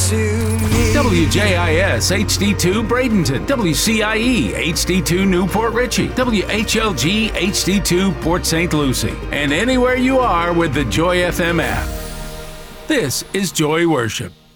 to me. WJIS HD2 Bradenton, WCIE HD2 Newport Richey, WHLG HD2 Port St. Lucie, and anywhere you are with the Joy FM app. This is Joy Worship.